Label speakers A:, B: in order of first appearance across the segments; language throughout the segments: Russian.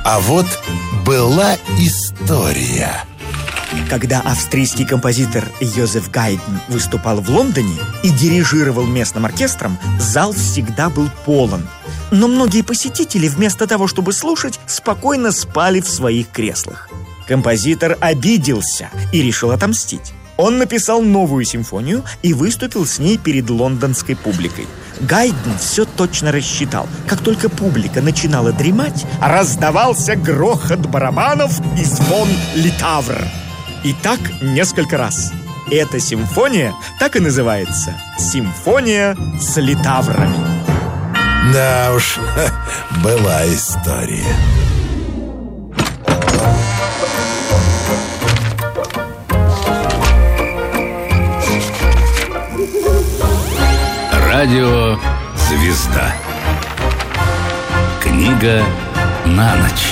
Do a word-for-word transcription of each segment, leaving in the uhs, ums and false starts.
A: А вот была история.
B: Когда австрийский композитор Йозеф Гайдн выступал в Лондоне и дирижировал местным оркестром, зал всегда был полон. Но многие посетители, вместо того, чтобы слушать, спокойно спали в своих креслах. Композитор обиделся и решил отомстить. Он написал новую симфонию и выступил с ней перед лондонской публикой. Гайдн все точно рассчитал. Как только публика начинала дремать, раздавался грохот барабанов и звон литавр. И так несколько раз. Эта симфония так и называется «Симфония с литаврами».
A: Да уж, была история.
C: Радио «Звезда». Книга на ночь.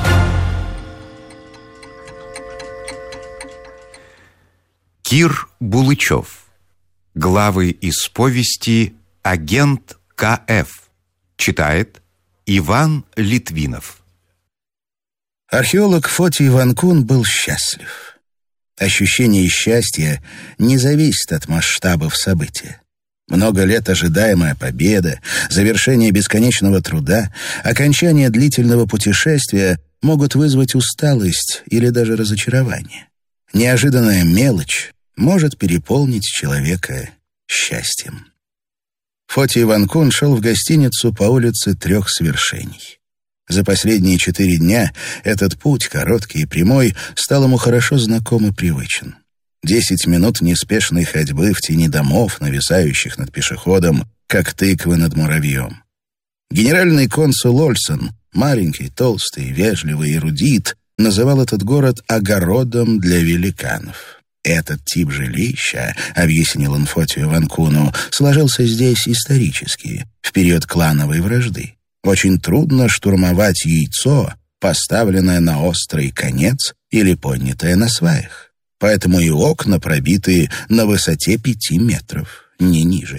D: Кир Булычев. Главы из повести «Агент Ка Эф». Читает Иван Литвинов.
E: Археолог Фотий Ванкун был счастлив. Ощущение счастья не зависит от масштабов события. Много лет ожидаемая победа, завершение бесконечного труда, окончание длительного путешествия могут вызвать усталость или даже разочарование. Неожиданная мелочь может переполнить человека счастьем. Фотий Ванкун шел в гостиницу по улице Трех Свершений. За последние четыре дня этот путь, короткий и прямой, стал ему хорошо знаком и привычен. Десять минут неспешной ходьбы в тени домов, нависающих над пешеходом, как тыквы над муравьем. Генеральный консул Ольсон, маленький, толстый, вежливый эрудит, называл этот город «огородом для великанов». Этот тип жилища, объяснил он Фотию Ванкуну, сложился здесь исторически, в период клановой вражды. Очень трудно штурмовать яйцо, поставленное на острый конец или поднятое на сваях. Поэтому и окна пробиты на высоте пяти метров, не ниже.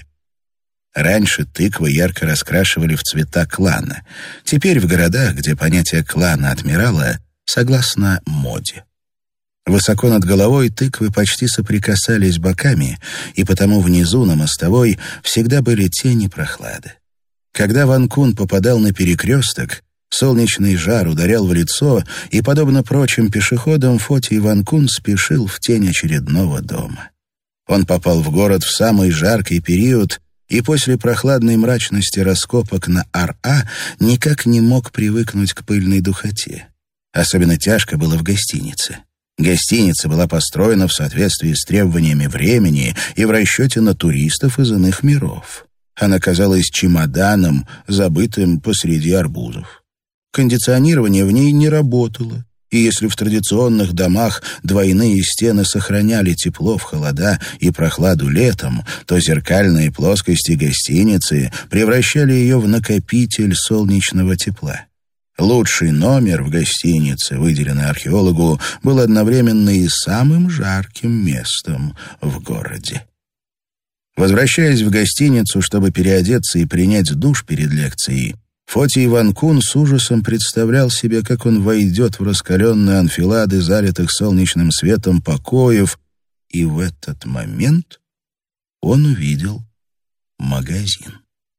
E: Раньше тыквы ярко раскрашивали в цвета клана. Теперь в городах, где понятие клана отмирало, согласно моде. Высоко над головой тыквы почти соприкасались боками, и потому внизу на мостовой всегда были тени прохлады. Когда Ванкун попадал на перекресток, солнечный жар ударял в лицо, и, подобно прочим пешеходам, Фотий Ванкун спешил в тень очередного дома. Он попал в город в самый жаркий период, и после прохладной мрачности раскопок на Ар-А никак не мог привыкнуть к пыльной духоте. Особенно тяжко было в гостинице. Гостиница была построена в соответствии с требованиями времени и в расчете на туристов из иных миров. Она казалась чемоданом, забытым посреди арбузов. Кондиционирование в ней не работало, и если в традиционных домах двойные стены сохраняли тепло в холода и прохладу летом, то зеркальные плоскости гостиницы превращали ее в накопитель солнечного тепла. Лучший номер в гостинице, выделенный археологу, был одновременно и самым жарким местом в городе. Возвращаясь в гостиницу, чтобы переодеться и принять душ перед лекцией, Фотий Ванкун с ужасом представлял себе, как он войдет в раскаленные анфилады, залитых солнечным светом покоев, и в этот момент он увидел магазин.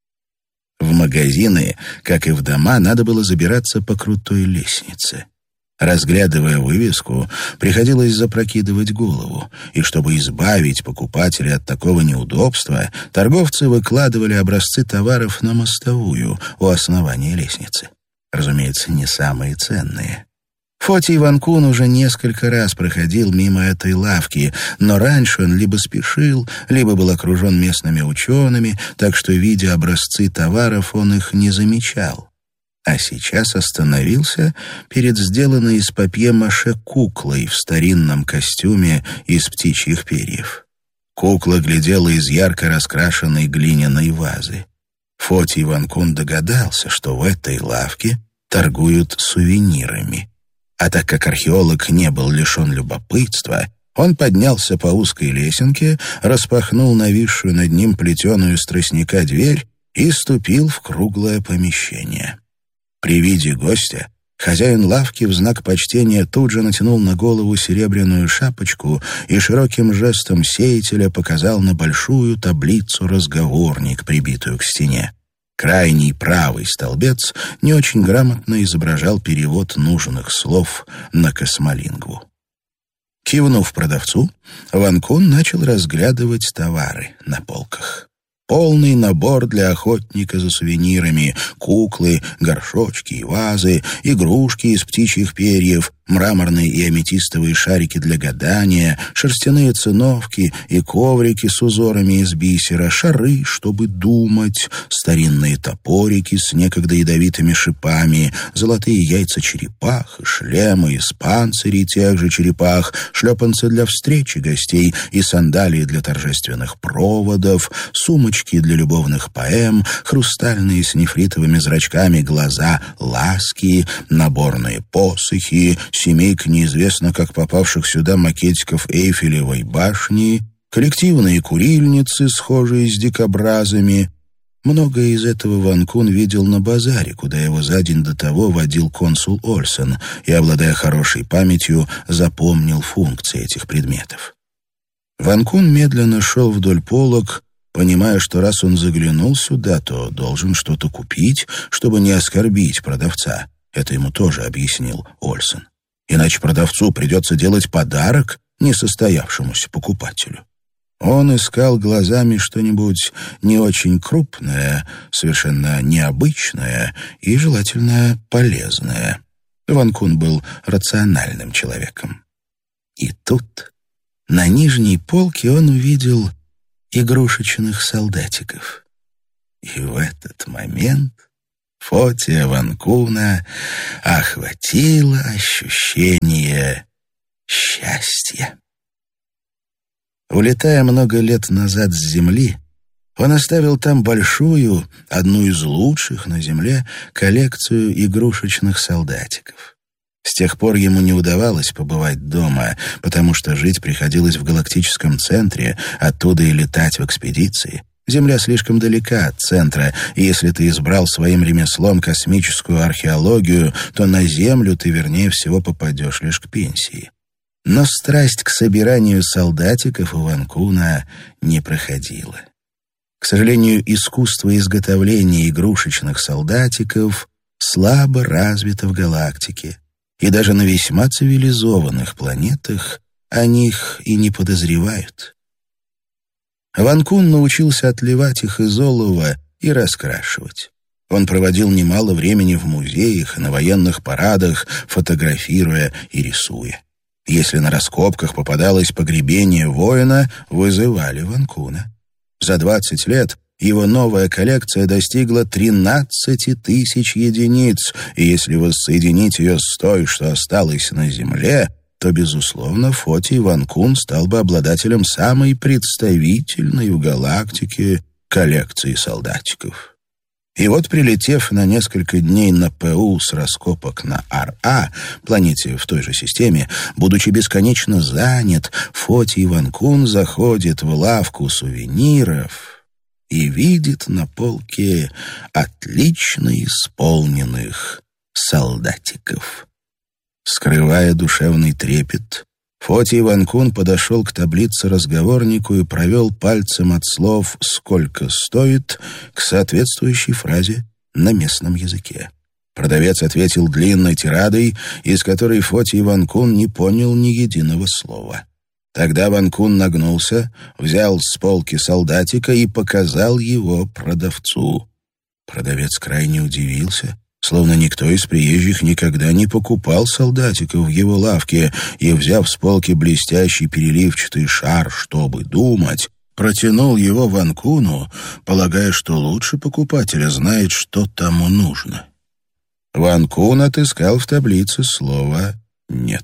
E: В магазины, как и в дома, надо было забираться по крутой лестнице. Разглядывая вывеску, приходилось запрокидывать голову, и чтобы избавить покупателя от такого неудобства, торговцы выкладывали образцы товаров на мостовую у основания лестницы. Разумеется, не самые ценные. Фотий Ванкун уже несколько раз проходил мимо этой лавки, но раньше он либо спешил, либо был окружен местными учеными, так что, видя образцы товаров, он их не замечал. А сейчас остановился перед сделанной из папье-маше куклой в старинном костюме из птичьих перьев. Кукла глядела из ярко раскрашенной глиняной вазы. Фотий Ванкун догадался, что в этой лавке торгуют сувенирами. А так как археолог не был лишен любопытства, он поднялся по узкой лесенке, распахнул нависшую над ним плетеную из тростника дверь и ступил в круглое помещение. При виде гостя Хозяин лавки в знак почтения тут же натянул на голову серебряную шапочку и широким жестом сеятеля показал на большую таблицу-разговорник, прибитую к стене. Крайний правый столбец не очень грамотно изображал перевод нужных слов на космолингву. Кивнув продавцу, Ван Кун начал разглядывать товары на полках. Полный набор для охотника за сувенирами: куклы, горшочки и вазы, игрушки из птичьих перьев, мраморные и аметистовые шарики для гадания, шерстяные циновки и коврики с узорами из бисера, шары, чтобы думать, старинные топорики с некогда ядовитыми шипами, золотые яйца черепах, шлемы из панцирей тех же черепах, шлепанцы для встречи гостей и сандалии для торжественных проводов, сумочки для любовных поэм, хрустальные с нефритовыми зрачками глаза ласки, наборные посохи, семейка неизвестно как попавших сюда макетиков Эйфелевой башни, коллективные курильницы, схожие с дикобразами. Многое из этого Ван Кун видел на базаре, куда его за день до того водил консул Ольсен, и, обладая хорошей памятью, запомнил функции этих предметов. Ван Кун медленно шел вдоль полок, понимая, что раз он заглянул сюда, то должен что-то купить, чтобы не оскорбить продавца. Это ему тоже объяснил Ольсен. Иначе продавцу придется делать подарок несостоявшемуся покупателю. Он искал глазами что-нибудь не очень крупное, совершенно необычное и, желательно, полезное. Ван Кун был рациональным человеком. И тут, на нижней полке, он увидел игрушечных солдатиков. И в этот момент Фотия Ван Куна охватило ощущение счастья. Улетая много лет назад с Земли, он оставил там большую, одну из лучших на Земле, коллекцию игрушечных солдатиков. С тех пор ему не удавалось побывать дома, потому что жить приходилось в галактическом центре, оттуда и летать в экспедиции. Земля слишком далека от центра, и если ты избрал своим ремеслом космическую археологию, то на Землю ты, вернее всего, попадешь лишь к пенсии. Но страсть к собиранию солдатиков у Ван Куна не проходила. К сожалению, искусство изготовления игрушечных солдатиков слабо развито в галактике, и даже на весьма цивилизованных планетах о них и не подозревают. Ван Кун научился отливать их из олова и раскрашивать. Он проводил немало времени в музеях, на военных парадах, фотографируя и рисуя. Если на раскопках попадалось погребение воина, вызывали Ван Куна. За двадцать лет его новая коллекция достигла тринадцати тысяч единиц, и если воссоединить ее с той, что осталось на Земле, то, безусловно, Фотий Ван Кун стал бы обладателем самой представительной в галактике коллекции солдатиков. И вот, прилетев на несколько дней на ПУ с раскопок на Ар-А, планете в той же системе, будучи бесконечно занят, Фотий Ван Кун заходит в лавку сувениров и видит на полке отлично исполненных солдатиков. Скрывая душевный трепет, Фотий Ван Кун подошел к таблице-разговорнику и провел пальцем от слов «сколько стоит» к соответствующей фразе на местном языке. Продавец ответил длинной тирадой, из которой Фотий Ван Кун не понял ни единого слова. Тогда Ван Кун нагнулся, взял с полки солдатика и показал его продавцу. Продавец крайне удивился, словно никто из приезжих никогда не покупал солдатиков в его лавке, и, взяв с полки блестящий переливчатый шар, чтобы думать, протянул его Ван Куну, полагая, что лучше покупателя знает, что тому нужно. Ван Кун отыскал в таблице слово «нет».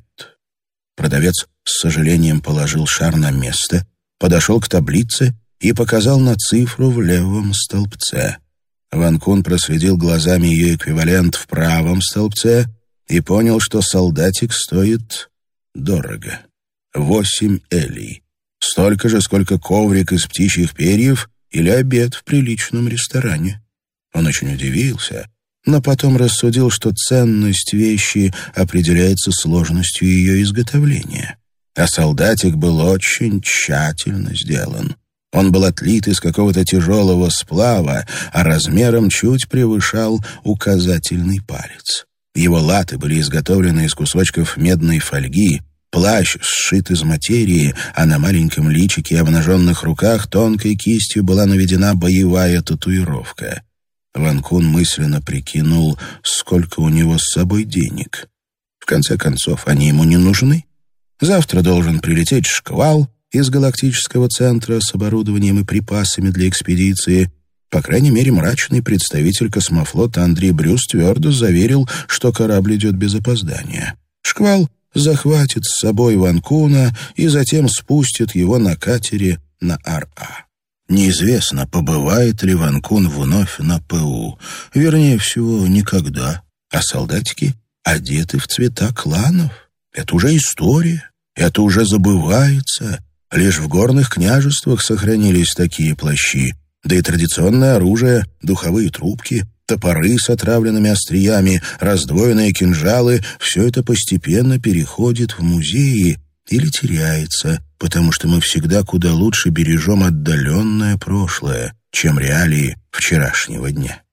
E: Продавец с сожалением положил шар на место, подошел к таблице и показал на цифру в левом столбце. Ван Кун проследил глазами ее эквивалент в правом столбце и понял, что солдатик стоит дорого. Восемь элей. Столько же, сколько коврик из птичьих перьев или обед в приличном ресторане. Он очень удивился, но потом рассудил, что ценность вещи определяется сложностью ее изготовления. А солдатик был очень тщательно сделан. Он был отлит из какого-то тяжелого сплава, а размером чуть превышал указательный палец. Его латы были изготовлены из кусочков медной фольги, плащ сшит из материи, а на маленьком личике и обнаженных руках тонкой кистью была наведена боевая татуировка. Ван Кун мысленно прикинул, сколько у него с собой денег. В конце концов, они ему не нужны. Завтра должен прилететь шквал из галактического центра с оборудованием и припасами для экспедиции. По крайней мере, мрачный представитель космофлота Андрей Брюс твердо заверил, что корабль идет без опоздания. Шквал захватит с собой Ван Куна и затем спустит его на катере на Ар-А. Неизвестно, побывает ли Ван Кун вновь на ПУ. Вернее всего, никогда. А солдатики одеты в цвета кланов. Это уже история. Это уже забывается. Лишь в горных княжествах сохранились такие плащи. Да и традиционное оружие, духовые трубки, топоры с отравленными остриями, раздвоенные кинжалы — все это постепенно переходит в музеи или теряется, потому что мы всегда куда лучше бережем отдаленное прошлое, чем реалии вчерашнего дня.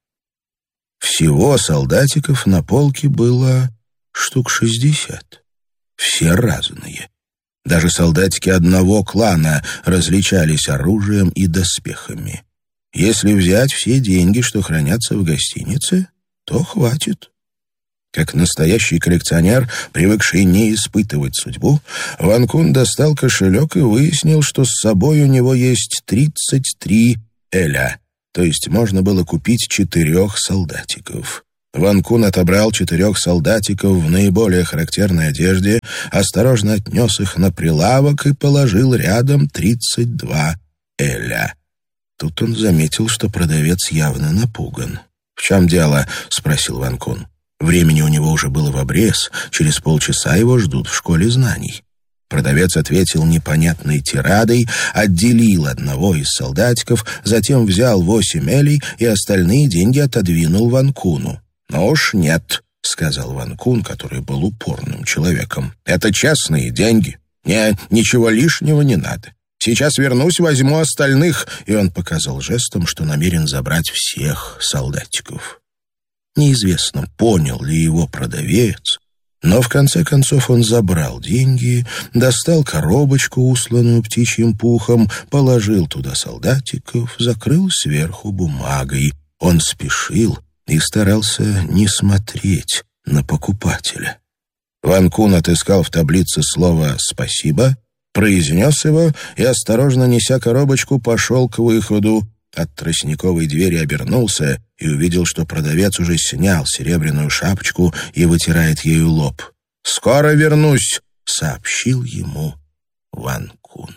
E: Всего солдатиков на полке было штук шестьдесят. Все разные. Даже солдатики одного клана различались оружием и доспехами. Если взять все деньги, что хранятся в гостинице, то хватит. Как настоящий коллекционер, привыкший не испытывать судьбу, Ван Кун достал кошелек и выяснил, что с собой у него есть тридцать три эля, то есть можно было купить четырех солдатиков. Ван Кун отобрал четырех солдатиков в наиболее характерной одежде, осторожно отнес их на прилавок и положил рядом тридцать два эля. Тут он заметил, что продавец явно напуган. «В чем дело?» — спросил Ван Кун. Времени у него уже было в обрез, через полчаса его ждут в школе знаний. Продавец ответил непонятной тирадой, отделил одного из солдатиков, затем взял восемь элей и остальные деньги отодвинул Ван Куну. «Ну уж нет», — сказал Ван Кун, который был упорным человеком. «Это честные деньги. Мне ничего лишнего не надо. Сейчас вернусь, возьму остальных», и он показал жестом, что намерен забрать всех солдатиков. Неизвестно, понял ли его продавец, но в конце концов он забрал деньги, достал коробочку, усланную птичьим пухом, положил туда солдатиков, закрыл сверху бумагой. Он спешил и старался не смотреть на покупателя. Ван Кун отыскал в таблице слово «спасибо», произнес его и, осторожно неся коробочку, пошел к выходу. От тростниковой двери обернулся и увидел, что продавец уже снял серебряную шапочку и вытирает ею лоб. «Скоро вернусь», — сообщил ему Ван Кун.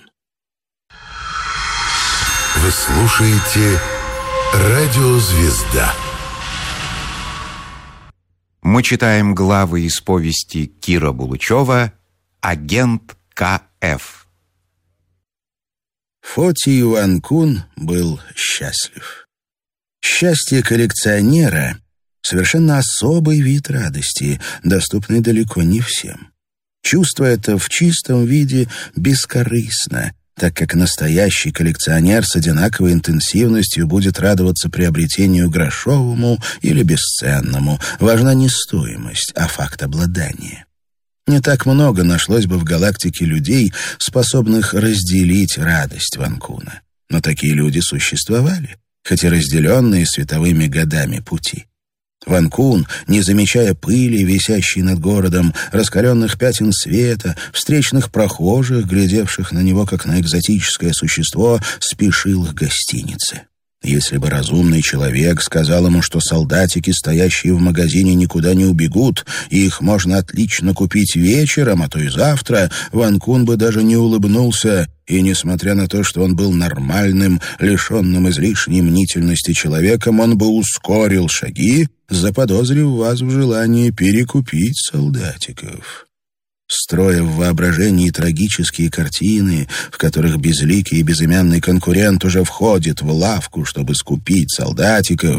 A: Вы слушаете «Радио Звезда».
D: Мы читаем главы из повести Кира Булычева «Агент Ка Эф».
E: Фотий Ван Кун был счастлив. Счастье коллекционера — совершенно особый вид радости, доступный далеко не всем. Чувство это в чистом виде бескорыстно, так как настоящий коллекционер с одинаковой интенсивностью будет радоваться приобретению грошовому или бесценному. Важна не стоимость, а факт обладания. Не так много нашлось бы в галактике людей, способных разделить радость Ван Куна. Но такие люди существовали, хоть и разделенные световыми годами пути. Ван Кун, не замечая пыли, висящей над городом, раскаленных пятен света, встречных прохожих, глядевших на него как на экзотическое существо, спешил к гостинице. Если бы разумный человек сказал ему, что солдатики, стоящие в магазине, никуда не убегут, и их можно отлично купить вечером, а то и завтра, Ван Кун бы даже не улыбнулся, и, несмотря на то, что он был нормальным, лишенным излишней мнительности человеком, он бы ускорил шаги, заподозрив вас в желании перекупить солдатиков. Строя в воображении трагические картины, в которых безликий и безымянный конкурент уже входит в лавку, чтобы скупить солдатиков,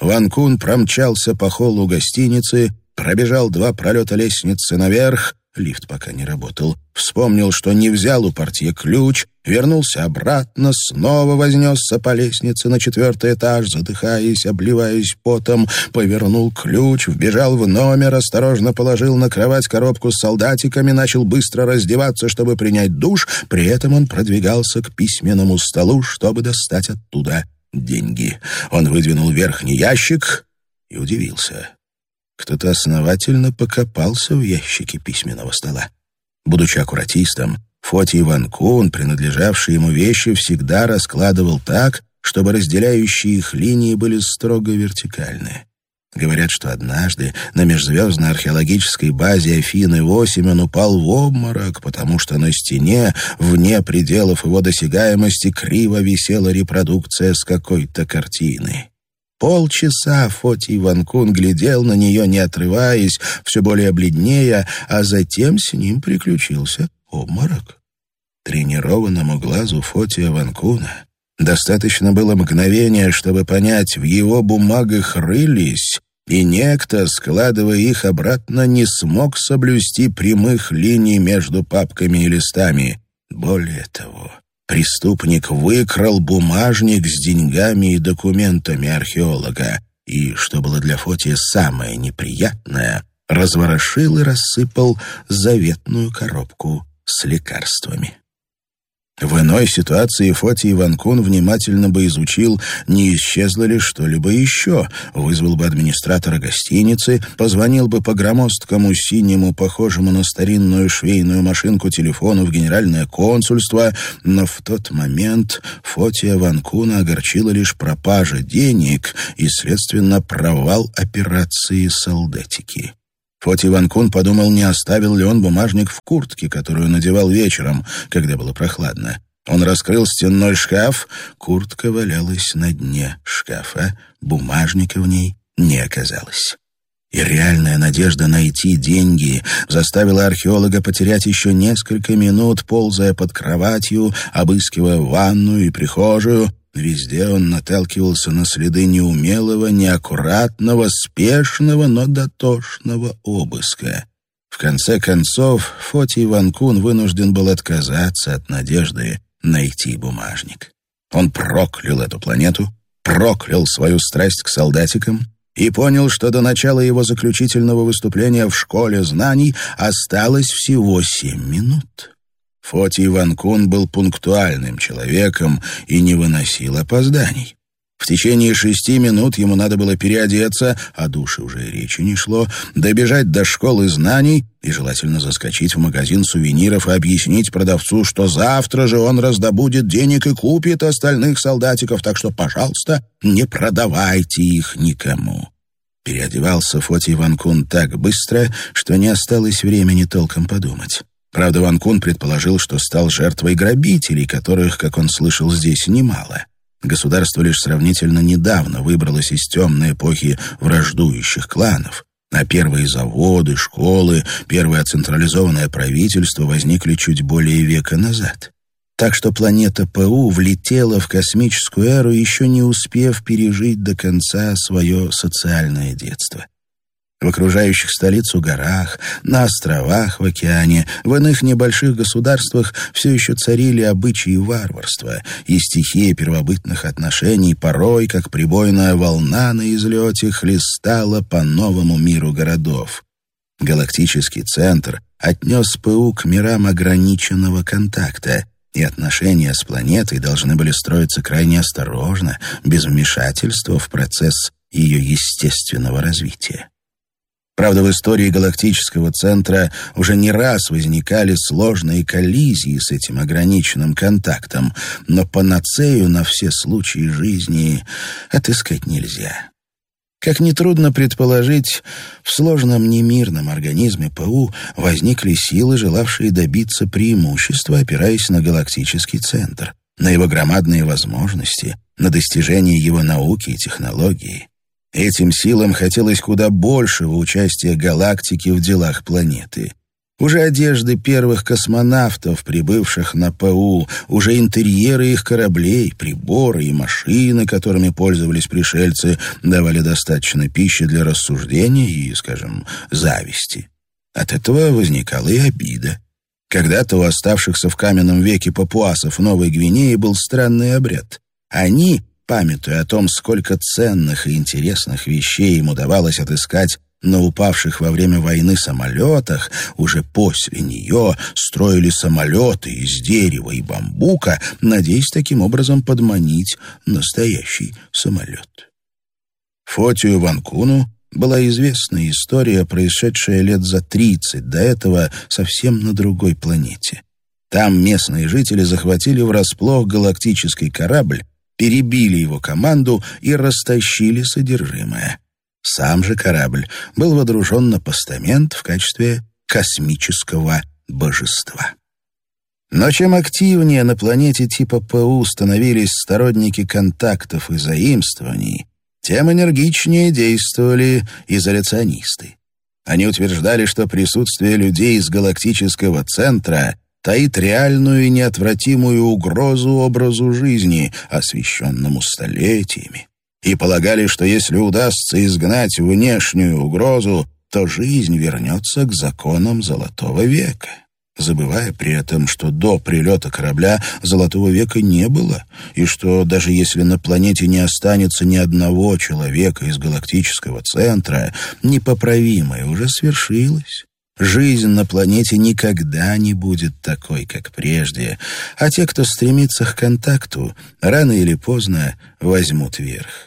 E: Ван Кун промчался по холлу гостиницы, пробежал два пролета лестницы наверх, лифт пока не работал, вспомнил, что не взял у портье ключ, вернулся обратно, снова вознесся по лестнице на четвертый этаж, задыхаясь, обливаясь потом, повернул ключ, вбежал в номер, осторожно положил на кровать коробку с солдатиками, начал быстро раздеваться, чтобы принять душ, при этом он продвигался к письменному столу, чтобы достать оттуда деньги. Он выдвинул верхний ящик и удивился. Кто-то основательно покопался в ящике письменного стола. Будучи аккуратистом, Фотий Ван Кун, принадлежавшие ему вещи, всегда раскладывал так, чтобы разделяющие их линии были строго вертикальны. Говорят, что однажды на межзвездной археологической базе Афины восемь он упал в обморок, потому что на стене, вне пределов его досягаемости, криво висела репродукция с какой-то картины. Полчаса Фотий Ван Кун глядел на нее, не отрываясь, все более бледнея, а затем с ним приключился обморок. Тренированному глазу Фотия Ван Куна достаточно было мгновения, чтобы понять, в его бумагах рылись, и некто, складывая их обратно, не смог соблюсти прямых линий между папками и листами. Более того, преступник выкрал бумажник с деньгами и документами археолога и, что было для Фотия самое неприятное, разворошил и рассыпал заветную коробку с лекарствами. В иной ситуации Фотий Ван Кун внимательно бы изучил, не исчезло ли что-либо еще, вызвал бы администратора гостиницы, позвонил бы по громоздкому синему, похожему на старинную швейную машинку телефону в генеральное консульство, но в тот момент Фотия Ван Куна огорчила лишь пропажа денег и, следственно, провал операции «Солдатики». Фотий Ван Кун подумал, не оставил ли он бумажник в куртке, которую надевал вечером, когда было прохладно. Он раскрыл стенной шкаф, куртка валялась на дне шкафа, бумажника в ней не оказалось. И реальная надежда найти деньги заставила археолога потерять еще несколько минут, ползая под кроватью, обыскивая ванную и прихожую. Везде он наталкивался на следы неумелого, неаккуратного, спешного, но дотошного обыска. В конце концов, Фотий Ван Кун вынужден был отказаться от надежды найти бумажник. Он проклял эту планету, проклял свою страсть к солдатикам и понял, что до начала его заключительного выступления в школе знаний осталось всего семь минут. Фотий Ван Кун был пунктуальным человеком и не выносил опозданий. В течение шести минут ему надо было переодеться, о душе уже и речи не шло, добежать до школы знаний и желательно заскочить в магазин сувениров и объяснить продавцу, что завтра же он раздобудет денег и купит остальных солдатиков, так что, пожалуйста, не продавайте их никому. Переодевался Фотий Ван Кун так быстро, что не осталось времени толком подумать. Правда, Ван Кун предположил, что стал жертвой грабителей, которых, как он слышал, здесь немало. Государство лишь сравнительно недавно выбралось из темной эпохи враждующих кланов, а первые заводы, школы, первое централизованное правительство возникли чуть более века назад. Так что планета ПУ влетела в космическую эру, еще не успев пережить до конца свое социальное детство. В окружающих столицу горах, на островах в океане, в иных небольших государствах все еще царили обычаи варварства, и стихия первобытных отношений порой, как прибойная волна на излете, хлестала по новому миру городов. Галактический центр отнес ПУ к мирам ограниченного контакта, и отношения с планетой должны были строиться крайне осторожно, без вмешательства в процесс ее естественного развития. Правда, в истории галактического центра уже не раз возникали сложные коллизии с этим ограниченным контактом, но панацею на все случаи жизни отыскать нельзя. Как нетрудно предположить, в сложном немирном организме ПУ возникли силы, желавшие добиться преимущества, опираясь на галактический центр, на его громадные возможности, на достижения его науки и технологий. Этим силам хотелось куда большего участия галактики в делах планеты. Уже одежды первых космонавтов, прибывших на ПУ, уже интерьеры их кораблей, приборы и машины, которыми пользовались пришельцы, давали достаточно пищи для рассуждений и, скажем, зависти. От этого возникала и обида. Когда-то у оставшихся в каменном веке папуасов Новой Гвинеи был странный обряд. Они, памятуя о том, сколько ценных и интересных вещей им удавалось отыскать на упавших во время войны самолетах, уже после нее строили самолеты из дерева и бамбука, надеясь таким образом подманить настоящий самолет. Фотию Ванкуну была известна история, происшедшая лет за тридцать до этого совсем на другой планете. Там местные жители захватили врасплох галактический корабль, перебили его команду и растащили содержимое. Сам же корабль был водружен на постамент в качестве космического божества. Но чем активнее на планете типа ПУ становились сторонники контактов и заимствований, тем энергичнее действовали изоляционисты. Они утверждали, что присутствие людей из галактического центра таит реальную и неотвратимую угрозу образу жизни, освещенному столетиями, и полагали, что если удастся изгнать внешнюю угрозу, то жизнь вернется к законам Золотого века, забывая при этом, что до прилета корабля Золотого века не было, и что даже если на планете не останется ни одного человека из галактического центра, непоправимое уже свершилось. Жизнь на планете никогда не будет такой, как прежде, а те, кто стремится к контакту, рано или поздно возьмут верх.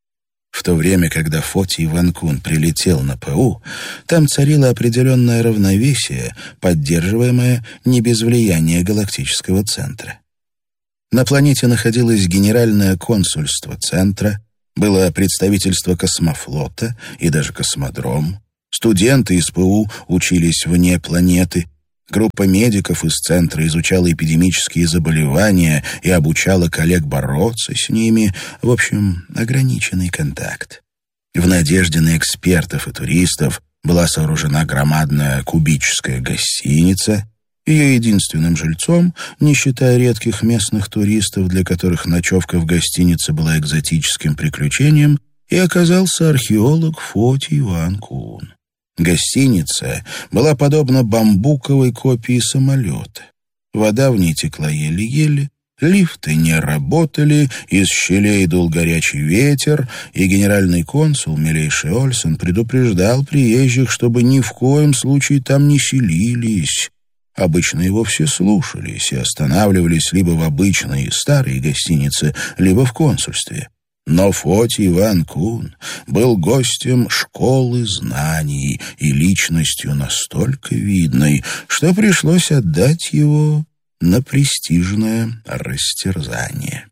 E: В то время, когда Фотий Ванкун прилетел на ПУ, там царило определенное равновесие, поддерживаемое не без влияния галактического центра. На планете находилось генеральное консульство центра, было представительство космофлота и даже космодром. Студенты из ПУ учились вне планеты. Группа медиков из центра изучала эпидемические заболевания и обучала коллег бороться с ними. В общем, ограниченный контакт. В надежде на экспертов и туристов была сооружена громадная кубическая гостиница. Ее единственным жильцом, не считая редких местных туристов, для которых ночевка в гостинице была экзотическим приключением, и оказался археолог Фотий Ванкун. Гостиница была подобна бамбуковой копии самолета. Вода в ней текла еле-еле, лифты не работали, из щелей дул горячий ветер, и генеральный консул, милейший Ольсон, предупреждал приезжих, чтобы ни в коем случае там не селились. Обычно его все слушались и останавливались либо в обычной старой гостинице, либо в консульстве. Но Фотий Ванкун был гостем школы знаний и личностью настолько видной, что пришлось отдать его на престижное растерзание.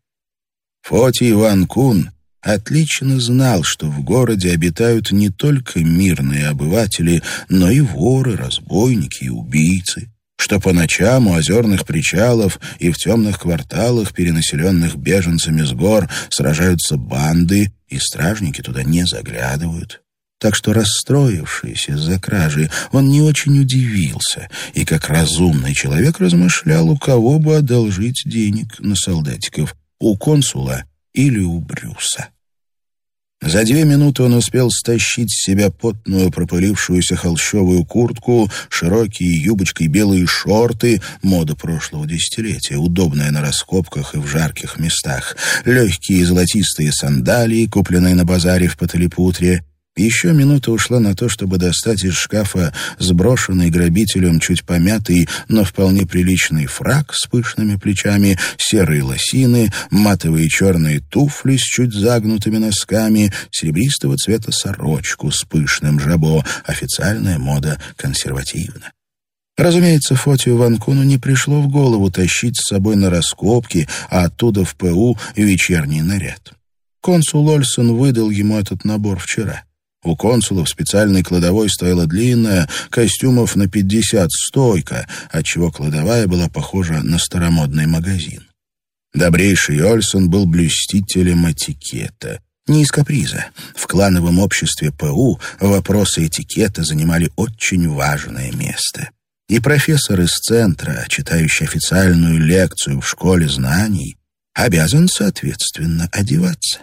E: Фотий Ванкун отлично знал, что в городе обитают не только мирные обыватели, но и воры, разбойники и убийцы, что по ночам у озерных причалов и в темных кварталах, перенаселенных беженцами с гор, сражаются банды, и стражники туда не заглядывают. Так что, расстроившись из-за кражи, он не очень удивился и, как разумный человек, размышлял, у кого бы одолжить денег на солдатиков, у консула или у Брюса. За две минуты он успел стащить с себя потную пропылившуюся холщовую куртку, широкие юбочкой белые шорты, мода прошлого десятилетия, удобная на раскопках и в жарких местах, легкие золотистые сандалии, купленные на базаре в Паталипутре. Еще минута ушла на то, чтобы достать из шкафа сброшенный грабителем чуть помятый, но вполне приличный фрак с пышными плечами, серые лосины, матовые черные туфли с чуть загнутыми носками, серебристого цвета сорочку с пышным жабо. Официальная мода консервативна. Разумеется, Фотию Ванкуну не пришло в голову тащить с собой на раскопки, а оттуда в ПУ вечерний наряд. Консул Ольсон выдал ему этот набор вчера. У консула в специальной кладовой стояла длинная, костюмов на пятьдесят стойка, отчего кладовая была похожа на старомодный магазин. Добрейший Ольсон был блюстителем этикета. Не из каприза. В клановом обществе ПУ вопросы этикета занимали очень важное место. И профессор из центра, читающий официальную лекцию в школе знаний, обязан соответственно одеваться.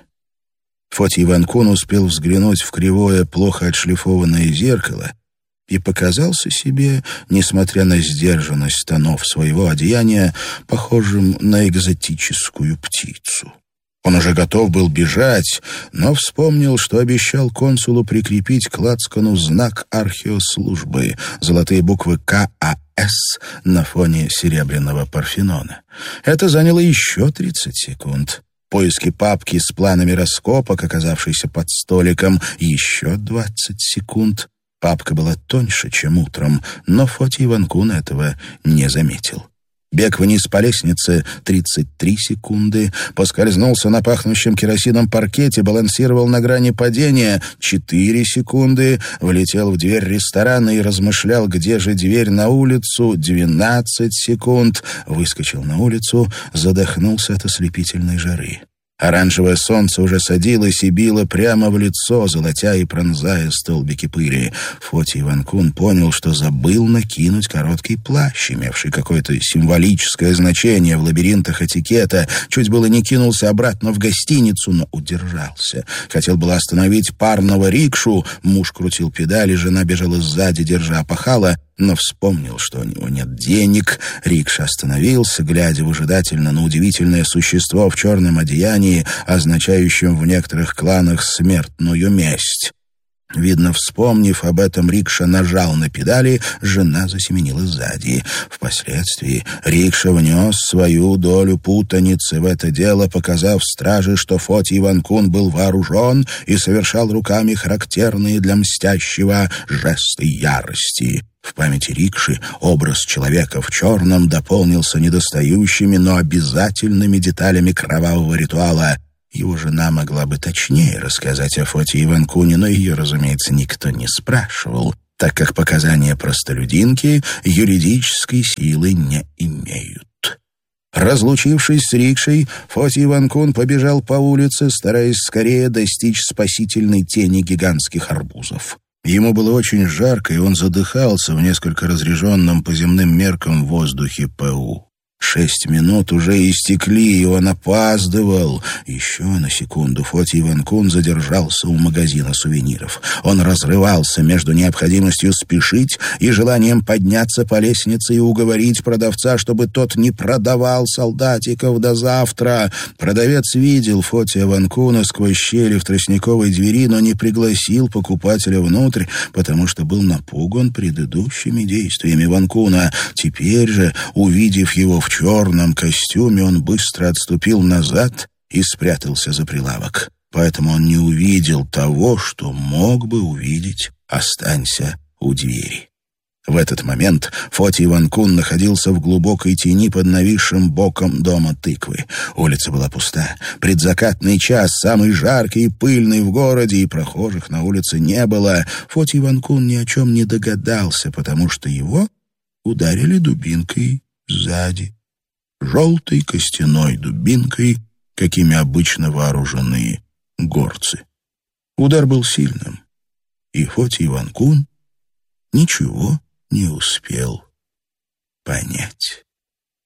E: Фотий Ванкун успел взглянуть в кривое, плохо отшлифованное зеркало и показался себе, несмотря на сдержанность тонов своего одеяния, похожим на экзотическую птицу. Он уже готов был бежать, но вспомнил, что обещал консулу прикрепить к лацкану знак археослужбы, золотые буквы К А С на фоне серебряного Парфенона. Это заняло еще тридцать секунд. Поиски папки с планами раскопок, оказавшейся под столиком, еще двадцать секунд. Папка была тоньше, чем утром, но Фотий Ванкун этого не заметил. Бег вниз по лестнице — тридцать три секунды. Поскользнулся на пахнущем керосином паркете, балансировал на грани падения — четыре секунды. Влетел в дверь ресторана и размышлял, где же дверь на улицу — двенадцать секунд. Выскочил на улицу, задохнулся от ослепительной жары. Оранжевое солнце уже садилось и било прямо в лицо, золотя и пронзая столбики пыли. Фотий Ванкун понял, что забыл накинуть короткий плащ, имевший какое-то символическое значение в лабиринтах этикета. Чуть было не кинулся обратно в гостиницу, но удержался. Хотел было остановить парного рикшу. Муж крутил педали, жена бежала сзади, держа опахало, но вспомнил, что у него нет денег. Рикша остановился, глядя выжидательно на удивительное существо в черном одеянии, означающем в некоторых кланах смертную месть. Видно, вспомнив об этом, рикша нажал на педали, жена засеменила сзади. Впоследствии рикша внес свою долю путаницы в это дело, показав страже, что Фотий Ванкун был вооружен и совершал руками характерные для мстящего жесты ярости. В памяти рикши образ человека в черном дополнился недостающими, но обязательными деталями кровавого ритуала. Его жена могла бы точнее рассказать о Фотии Ванкуне, но ее, разумеется, никто не спрашивал, так как показания простолюдинки юридической силы не имеют. Разлучившись с рикшей, Фотий Ванкун побежал по улице, стараясь скорее достичь спасительной тени гигантских арбузов. Ему было очень жарко, и он задыхался в несколько разреженном по земным меркам воздухе ПУ. Шесть минут уже истекли, и он опаздывал. Еще на секунду Фотий Ванкун задержался у магазина сувениров. Он разрывался между необходимостью спешить и желанием подняться по лестнице и уговорить продавца, чтобы тот не продавал солдатиков до завтра. Продавец видел Фотия Ванкуна сквозь щели в тростниковой двери, но не пригласил покупателя внутрь, потому что был напуган предыдущими действиями Ванкуна. Теперь же, увидев его в В черном костюме, он быстро отступил назад и спрятался за прилавок. Поэтому он не увидел того, что мог бы увидеть, останься у двери. В этот момент Фотий Ванкун находился в глубокой тени под нависшим боком дома тыквы. Улица была пуста. Предзакатный час, самый жаркий и пыльный в городе, и прохожих на улице не было. Фотий Ванкун ни о чем не догадался, потому что его ударили дубинкой сзади. Желтой костяной дубинкой, какими обычно вооружены горцы. Удар был сильным, и Фотий Ванкун ничего не успел понять.